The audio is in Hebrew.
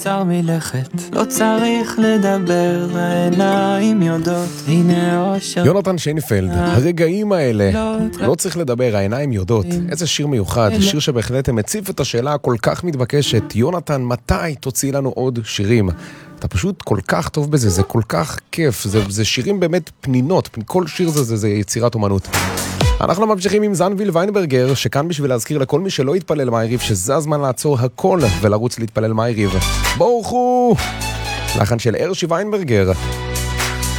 צר מלכת, לא צריך לדבר, העיניים יודעות, הנה אושר. יונתן שיינפלד, הרגעים האלה, לא צריך לדבר, העיניים יודעות. איזה שיר מיוחד, שיר שבהחלט מציף את השאלה הכל כך מתבקשת. יונתן, מתי תוציא לנו עוד שירים? אתה פשוט כל כך טוב בזה, זה כל כך כיף, זה שירים באמת פנינות, כל שיר זה יצירת אומנות. אנחנו ממשיכים עם זנביל ויינברגר, שכאן בשביל להזכיר לכל מי שלא יתפלל מהיריב, שזה הזמן לעצור הכל ולרוץ להתפלל מהיריב. בורכו! לחן של ארשי ויינברגר.